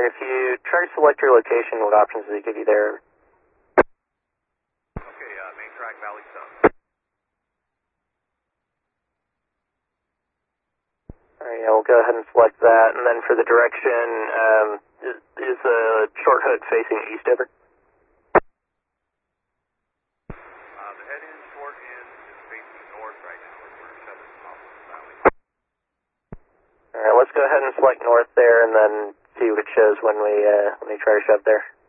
Alright, if you try to select your location, what options does it give you there? Okay, main track, Valley South. Alright, yeah, we'll go ahead and select that, and then for the direction, is the short hood facing east over? The head end, short end is facing north right now as we're shoving off the valley. Alright, let's go ahead and select north there, and then see what it shows when we try to shove there.